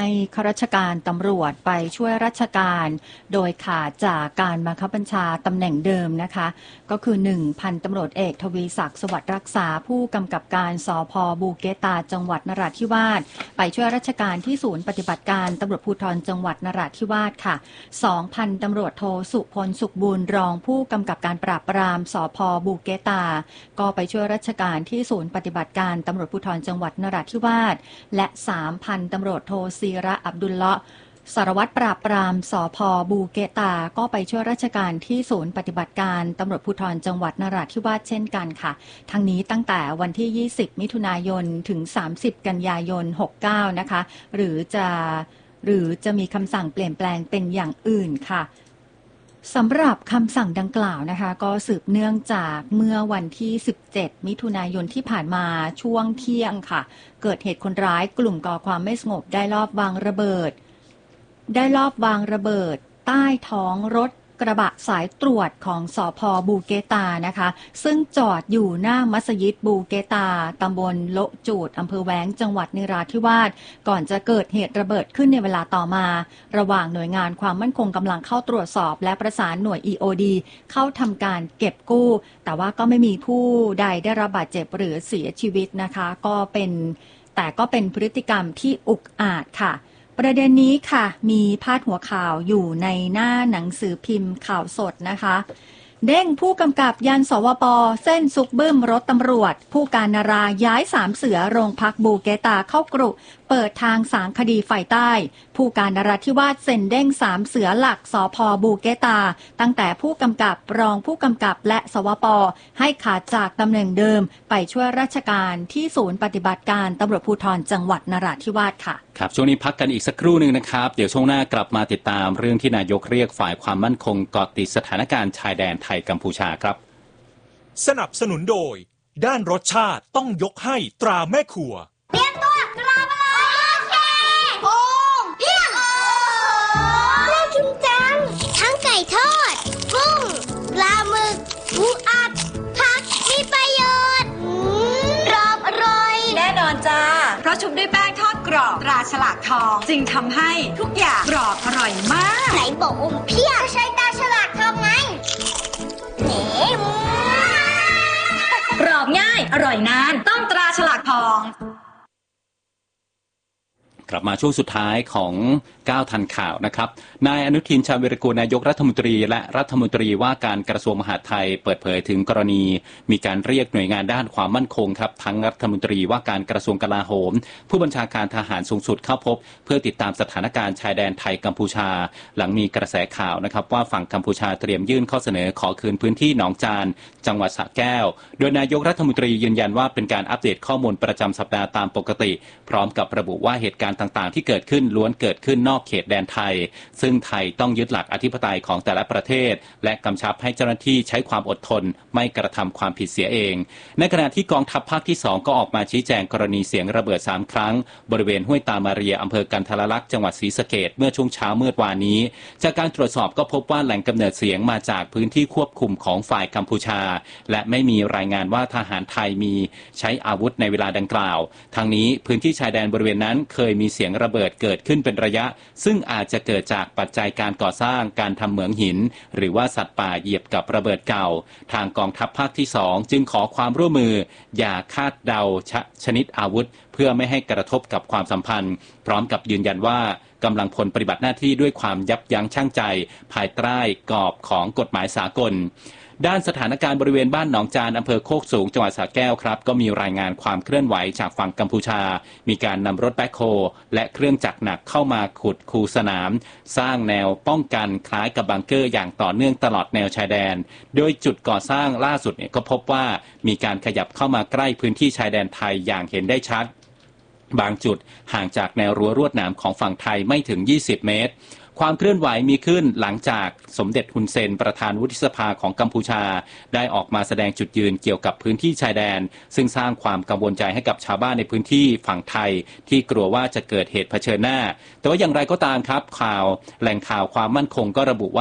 ให้ข้าราชการตำรวจไปช่วยราชการโดยขาดจากการบังคับบัญชาตำแหน่งเดิมนะคะก็คือ1พันตำรวจเอกทวีศักดิ์สวัสดิ์รักษาผู้กำกับการสภ.บูเกตาจังหวัดนราธิวาสไปช่วยราชการที่ศูนย์ปฏิบัติการตำรวจภูธรจังหวัดนราธิวาสค่ะ2พันตำรวจโทสุพลสุขบุญรองผู้กำกับการปราบปรามสภ.บูเกตาก็ไปช่วยราชการที่ศูนย์ปฏิบัติการตำรวจภูธรจังหวัดนราธิวาสและ3,000 ตำรวจโทซีระอับดุลเลาะห์สารวัตรปราบปรามสภ.บูเกตาก็ไปช่วยราชการที่ศูนย์ปฏิบัติการตำรวจภูธรจังหวัดนราธิวาสเช่นกันค่ะทั้งนี้ตั้งแต่วันที่20มิถุนายนถึง30กันยายน69นะคะหรือจะมีคำสั่งเปลี่ยนแปลงเป็นอย่างอื่นค่ะสำหรับคำสั่งดังกล่าวนะคะก็สืบเนื่องจากเมื่อวันที่17มิถุนายนที่ผ่านมาช่วงเที่ยงค่ะเกิดเหตุคนร้ายกลุ่มก่อความไม่สงบได้ลอบวางระเบิดใต้ท้องรถกระบะสายตรวจของสภ.บูเกตานะคะซึ่งจอดอยู่หน้ามัสยิดบูเกตาตำบลโละจูดอำเภอแว้งจังหวัดนราธิวาสก่อนจะเกิดเหตุระเบิดขึ้นในเวลาต่อมาระหว่างหน่วยงานความมั่นคงกำลังเข้าตรวจสอบและประสานหน่วย EOD เข้าทำการเก็บกู้แต่ว่าก็ไม่มีผู้ใดได้รับบาดเจ็บหรือเสียชีวิตนะคะก็เป็นพฤติกรรมที่อุกอาจค่ะประเด็นนี้ค่ะมีพาดหัวข่าวอยู่ในหน้าหนังสือพิมพ์ข่าวสดนะคะเด้งผู้กำกับยันสวป.เส้นซุกบึ้มรถตำรวจผู้การนาราย้าย3เสือโรงพักบูเกตาเข้ากรุเปิดทางสางคดีฝ่ายใต้ผู้การนราธิวาสเซ็นเด้ง3เสือหลักสภ.บูเกตาตั้งแต่ผู้กำกับรองผู้กำกับและสวป.ให้ขาดจากตำแหน่งเดิมไปช่วยราชการที่ศูนย์ปฏิบัติการตำรวจภูธรจังหวัดนราธิวาสค่ะครับช่วงนี้พักกันอีกสักครู่นึงนะครับเดี๋ยวช่วงหน้ากลับมาติดตามเรื่องที่นายกเรียกฝ่ายความมั่นคงเกาะติดสถานการณ์ชายแดนไทยกัมพูชาครับสนับสนุนโดยด้านรสชาติต้องยกให้ตราแม่ครัวเตรียมตัวกลับมาเลยโอเคโอ้เยี่ยมน่ากินจังทั้งไก่ทอดกุ้งปลาหมึกปูอัดผักมีประโยชน์กรอบอร่อยแน่นอนจ้าเพราะชุบด้วยแป้งทอดกรอบตราฉลากทองจึงทำให้ทุกอย่างกรอบอร่อยมากไหนบอกอมเพี้ยใช้ตราฉลากทองไงกรอบง่ายอร่อยนานต้องตราฉลากทองกลับมาช่วงสุดท้ายของ9ทันข่าวนะครับนายอนุทินชาญวิรากูลนายกรัฐมนตรีและรัฐมนตรีว่าการกระทรวงมหาดไทยเปิดเผยถึงกรณีมีการเรียกหน่วยงานด้านความมั่นคงครับทั้งรัฐมนตรีว่าการกระทรวงกลาโหมผู้บัญชาการทหารสูงสุดเข้าพบเพื่อติดตามสถานการณ์ชายแดนไทยกัมพูชาหลังมีกระแสข่าวนะครับว่าฝั่งกัมพูชาเตรียมยื่นข้อเสนอขอคืนพื้นที่หนองจานจังหวัดสระแก้วโดยนายกรัฐมนตรียืนยันว่าเป็นการอัปเดตข้อมูลประจำสัปดาห์ตามปกติพร้อมกับระบุว่าเหตุการณ์ต่างๆที่เกิดขึ้นล้วนเกิดขึ้นนอกเขตแดนไทยซึ่งไทยต้องยึดหลักอธิปไตยของแต่ละประเทศและกำชับให้เจ้าหน้าที่ใช้ความอดทนไม่กระทำความผิดเสียเองในขณะที่กองทัพภาคที่2ก็ออกมาชี้แจงกรณีเสียงระเบิด3ครั้งบริเวณห้วยตามาเรียอำเภอกันทรลักษณ์จังหวัดศรีสะเกษเมื่อช่วงเช้ามืดวานนี้จากการตรวจสอบก็พบว่าแหล่งกำเนิดเสียงมาจากพื้นที่ควบคุมของฝ่ายกัมพูชาและไม่มีรายงานว่าทหารไทยมีใช้อาวุธในเวลาดังกล่าวทางนี้พื้นที่ชายแดนบริเวณนั้นเคยมีเสียงระเบิดเกิดขึ้นเป็นระยะซึ่งอาจจะเกิดจากปัจจัยการก่อสร้างการทำเหมืองหินหรือว่าสัตว์ป่าเหยียบกับระเบิดเก่าทางกองทัพภาคที่2จึงขอความร่วมมืออย่าคาดเดาชนิดอาวุธเพื่อไม่ให้กระทบกับความสัมพันธ์พร้อมกับยืนยันว่ากำลังพลปฏิบัติหน้าที่ด้วยความยับยั้งชั่งใจภายใต้กรอบของกฎหมายสากลด้านสถานการณ์บริเวณบ้านหนองจานอำเภอโคกสูงจังหวัดสระแก้วครับก็มีรายงานความเคลื่อนไหวจากฝั่งกัมพูชามีการนำรถแบ็คโฮและเครื่องจักรหนักเข้ามาขุดคูสนามสร้างแนวป้องกันคล้ายกับบังเกอร์อย่างต่อเนื่องตลอดแนวชายแดนโดยจุดก่อสร้างล่าสุดก็พบว่ามีการขยับเข้ามาใกล้พื้นที่ชายแดนไทยอย่างเห็นได้ชัดบางจุดห่างจากแนวรั้วลวดหนามของฝั่งไทยไม่ถึง20 เมตรความเคลื่อนไหวมีขึ้นหลังจากสมเด็จฮุนเซนประธานวุฒิสภาของกัมพูชาได้ออกมาแสดงจุดยืนเกี่ยวกับพื้นที่ชายแดนซึ่งสร้างความกังวลใจให้กับชาวบ้านในพื้นที่ฝั่งไทยที่กลัวว่าจะเกิดเหตุเผชิญหน้าแต่ว่าอย่างไรก็ตามครับแหล่งข่าวความมั่นคงก็ระบุว่า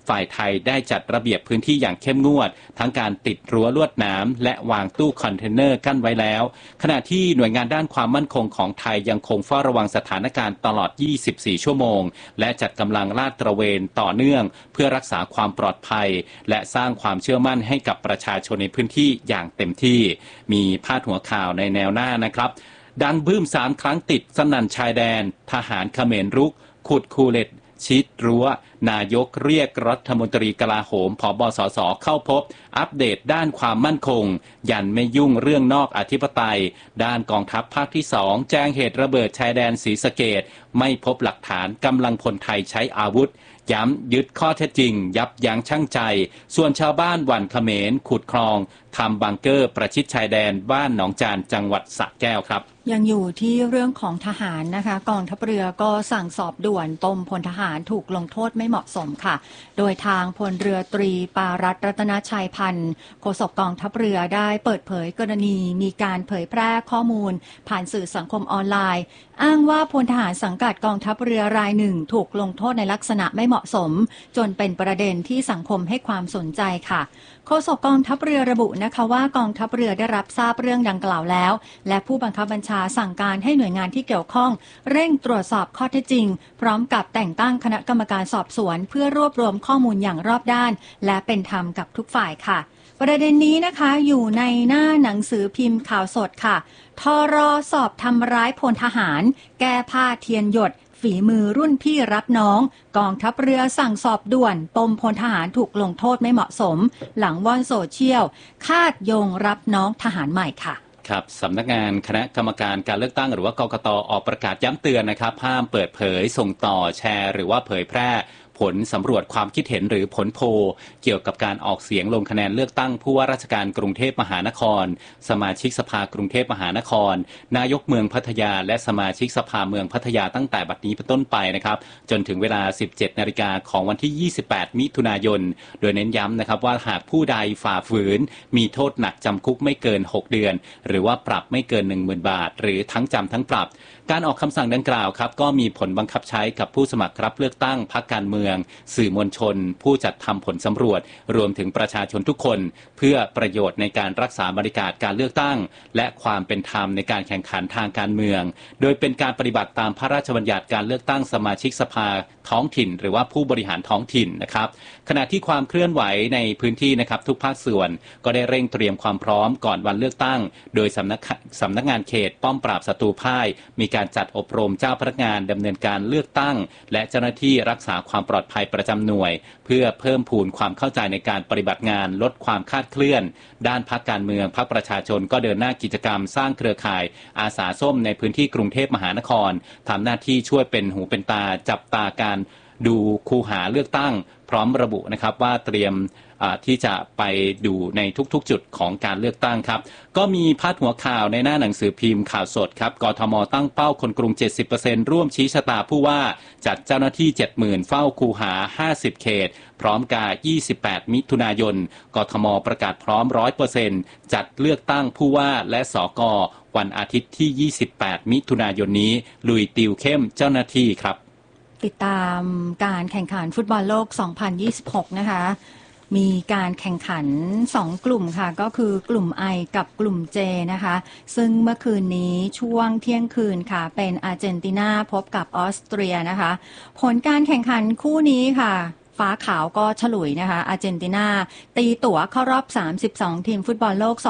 ฝ่ายไทยได้จัดระเบียบพื้นที่อย่างเข้มงวดทั้งการติดรั้วลวดหนามและวางตู้คอนเทนเนอร์กั้นไว้แล้วขณะที่หน่วยงานด้านความมั่นคงของไทยยังคงเฝ้าระวังสถานการณ์ตลอด 24 ชั่วโมงและจัดกำลังลาดตระเวนต่อเนื่องเพื่อรักษาความปลอดภัยและสร้างความเชื่อมั่นให้กับประชาชนในพื้นที่อย่างเต็มที่มีพาดหัวข่าวในแนวหน้านะครับดังบื้ม3 ครั้งติดสนั่นชายแดนทหารเขมรรุกขุดคูเลตชิดรั้วนายกเรียกรัฐมนตรีกลาโหมผบ.สส.เข้าพบอัปเดตด้านความมั่นคงยันไม่ยุ่งเรื่องนอกอธิปไตยด้านกองทัพภาคที่2แจ้งเหตุระเบิดชายแดนศรีสะเกษไม่พบหลักฐานกำลังพลไทยใช้อาวุธย้ำยึดข้อเท็จจริงยับยั้งชั่งใจส่วนชาวบ้านหวั่นเขมรขุดคลองทำบังเกอร์ประชิดชายแดนบ้านหนองจานจังหวัดสระแก้วครับยังอยู่ที่เรื่องของทหารนะคะกองทัพเรือก็สั่งสอบด่วนปมพลทหารถูกลงโทษไม่เหมาะสมค่ะโดยทางพลเรือตรีปารัตน์รัตนชัยพันธ์โฆษกกองทัพเรือได้เปิดเผยกรณีมีการเผยแพร่ข้อมูลผ่านสื่อสังคมออนไลน์อ้างว่าพลทหารสังกัดกองทัพเรือรายหนึ่งถูกลงโทษในลักษณะไม่เหมาะสมจนเป็นประเด็นที่สังคมให้ความสนใจค่ะโฆษกกองทัพเรือระบุนะคะว่ากองทัพเรือได้รับทราบเรื่องดังกล่าวแล้วและผู้บังคับบัญชาสั่งการให้หน่วยงานที่เกี่ยวข้องเร่งตรวจสอบข้อเท็จจริงพร้อมกับแต่งตั้งคณะกรรมการสอบสวนเพื่อรวบรวมข้อมูลอย่างรอบด้านและเป็นธรรมกับทุกฝ่ายค่ะประเด็นนี้นะคะอยู่ในหน้าหนังสือพิมพ์ข่าวสดค่ะทร.สอบทำร้ายพลทหารแก้ผ้าเทียนหยดฝีมือรุ่นพี่รับน้องกองทัพเรือสั่งสอบด่วนปมพลทหารถูกลงโทษไม่เหมาะสมหลังว่อนโซเชียลคาดโยงรับน้องทหารใหม่ค่ะครับสำนักงานคณะกรรมการการเลือกตั้งหรือว่ากกต.ออกประกาศย้ำเตือนนะครับห้ามเปิดเผยส่งต่อแชร์หรือว่าเผยแพร่ผลสำรวจความคิดเห็นหรือผลโพลเกี่ยวกับการออกเสียงลงคะแนนเลือกตั้งผู้ว่าราชการกรุงเทพมหานครสมาชิกสภากรุงเทพมหานครนายกเมืองพัทยาและสมาชิกสภาเมืองพัทยาตั้งแต่บัดนี้เป็นต้นไปนะครับจนถึงเวลา 17 นาฬิกาของวันที่ 28 มิถุนายนโดยเน้นย้ำนะครับว่าหากผู้ใดฝ่าฝืนมีโทษหนักจำคุกไม่เกิน6เดือนหรือว่าปรับไม่เกิน 10,000 บาทหรือทั้งจำทั้งปรับการออกคำสั่งดังกล่าวครับก็มีผลบังคับใช้กับผู้สมัครรับเลือกตั้งพรรคการเมืองสื่อมวลชนผู้จัดทำผลสำรวจรวมถึงประชาชนทุกคนเพื่อประโยชน์ในการรักษาบรรยากาศการเลือกตั้งและความเป็นธรรมในการแข่งขันทางการเมืองโดยเป็นการปฏิบัติตามพระราชบัญญัติการเลือกตั้งสมาชิกสภาท้องถิ่นหรือว่าผู้บริหารท้องถิ่นนะครับขณะที่ความเคลื่อนไหวในพื้นที่นะครับทุกภาคส่วนก็ได้เร่งเตรียมความพร้อมก่อนวันเลือกตั้งโดยสำนักงานเขตป้อมปราบศัตรูพ่ายมีการจัดอบรมเจ้าพนักงานดำเนินการเลือกตั้งและเจ้าหน้าที่รักษาความปลอดภัยประจำหน่วยเพื่อเพิ่มพูนความเข้าใจในการปฏิบัติงานลดความคลาดเคลื่อนด้านพรรคการเมืองพรรคประชาชนก็เดินหน้ากิจกรรมสร้างเครือข่ายอาสาส้มในพื้นที่กรุงเทพมหานครทำหน้าที่ช่วยเป็นหูเป็นตาจับตาการดูคูหาเลือกตั้งพร้อมระบุนะครับว่าเตรียมที่จะไปดูในทุกๆจุดของการเลือกตั้งครับก็มีพาดหัวข่าวในหน้าหนังสือพิมพ์ข่าวสดครับกทมตั้งเป้าคนกรุง 70% ร่วมชี้ชะตาผู้ว่าจัดเจ้าหน้าที่ 70,000 เฝ้าคูหา50เขตพร้อมกา28 มิถุนายนกทมประกาศพร้อม 100% จัดเลือกตั้งผู้ว่าและสก.วันอาทิตย์ที่28 มิถุนายนนี้ลุยติวเข้มเจ้าหน้าที่ครับติดตามการแข่งขันฟุตบอลโลก 2026 นะคะมีการแข่งขัน2กลุ่มค่ะก็คือกลุ่ม I กับกลุ่ม J นะคะซึ่งเมื่อคืนนี้ช่วงเที่ยงคืนค่ะเป็นอาร์เจนตินาพบกับออสเตรียนะคะผลการแข่งขันคู่นี้ค่ะฟ้าขาวก็ฉลุยนะคะอาร์เจนตินาตีตั๋วเข้ารอบ32ทีมฟุตบอลโลก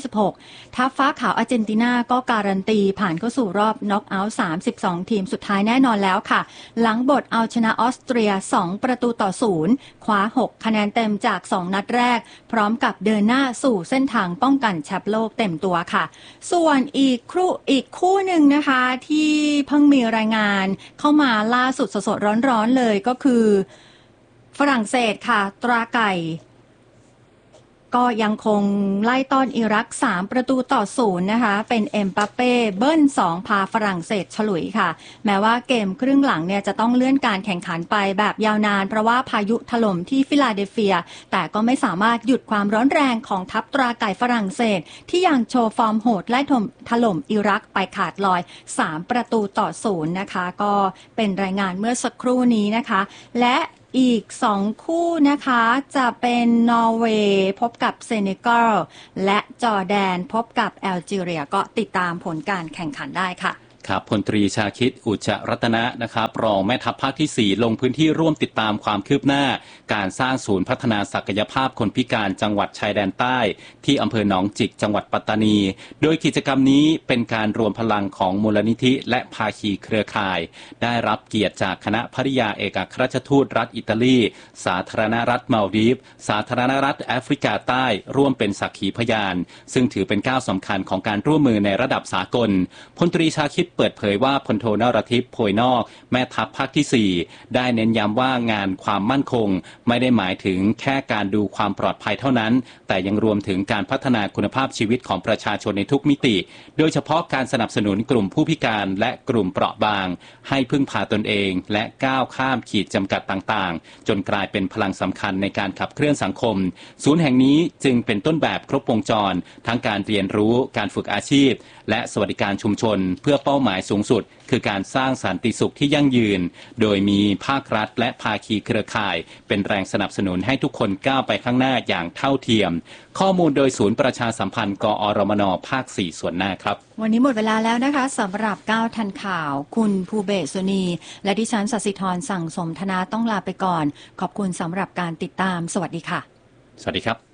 2026 ทัพฟ้าขาวอาร์เจนตินาก็การันตีผ่านเข้าสู่รอบน็อกเอาท์32ทีมสุดท้ายแน่นอนแล้วค่ะหลังบทเอาชนะออสเตรีย2-0คว้า6คะแนนเต็มจาก2นัดแรกพร้อมกับเดินหน้าสู่เส้นทางป้องกันแชมป์โลกเต็มตัวค่ะส่วนอีกคู่หนึ่งนะคะที่เพิ่งมีรายงานเข้ามาล่าสุดสดๆร้อนๆเลยก็คือฝรั่งเศสค่ะตราไก่ก็ยังคงไล่ต้อนอิรัก3-0นะคะเป็นเอ็มบัปเป้เบิ้ล2พาฝรั่งเศสฉลุยค่ะแม้ว่าเกมครึ่งหลังเนี่ยจะต้องเลื่อนการแข่งขันไปแบบยาวนานเพราะว่าพายุถล่มที่ฟิลาเดลเฟียแต่ก็ไม่สามารถหยุดความร้อนแรงของทัพตราไก่ฝรั่งเศสที่ยังโชว์ฟอร์มโหดไล่ถล่มอิรักไปขาดลอย3-0นะคะก็เป็นรายงานเมื่อสักครู่นี้นะคะและอีก2คู่นะคะจะเป็นนอร์เวย์พบกับเซเนกัลและจอร์แดนพบกับแอลจีเรียก็ติดตามผลการแข่งขันได้ค่ะครับพลตรีชาคิดอุจจรัตนะนะครับรองแม่ทัพภาคที่4ลงพื้นที่ร่วมติดตามความคืบหน้าการสร้างศูนย์พัฒนาศักยภาพคนพิการจังหวัดชายแดนใต้ที่อำเภอหนองจิกจังหวัดปัตตานีโดยกิจกรรมนี้เป็นการรวมพลังของมูลนิธิและภาคีเครือข่ายได้รับเกียรติจากคณะภริยาเอกอัครราชทูตรัฐอิตาลีสาธารณรัฐมาลดีฟสาธารณรัฐแอฟริกาใต้ร่วมเป็นสักขีพยานซึ่งถือเป็นก้าวสำคัญของการร่วมมือในระดับสากลพลตรีชาคิดเปิดเผยว่าพลโทนรทิพย์โพยนอกแม่ทัพภาคที่4ได้เน้นย้ำว่างานความมั่นคงไม่ได้หมายถึงแค่การดูความปลอดภัยเท่านั้นแต่ยังรวมถึงการพัฒนาคุณภาพชีวิตของประชาชนในทุกมิติโดยเฉพาะการสนับสนุนกลุ่มผู้พิการและกลุ่มเปราะบางให้พึ่งพาตนเองและก้าวข้ามขีดจำกัดต่างๆจนกลายเป็นพลังสำคัญในการขับเคลื่อนสังคมศูนย์แห่งนี้จึงเป็นต้นแบบครบวงจรทั้งการเรียนรู้การฝึกอาชีพและสวัสดิการชุมชนเพื่อเป้าหมายสูงสุดคือการสร้างสันติสุขที่ยั่งยืนโดยมีภาครัฐและภาคีเครือข่ายเป็นแรงสนับสนุนให้ทุกคนก้าวไปข้างหน้าอย่างเท่าเทียมข้อมูลโดยศูนย์ประชาสัมพันธ์กอรมนภาค4ส่วนหน้าครับวันนี้หมดเวลาแล้วนะคะสำหรับ9ทันข่าวคุณภูเบศสุนีและดิฉันศศิธรสั่งสมธนาต้องลาไปก่อนขอบคุณสำหรับการติดตามสวัสดีค่ะสวัสดีครับ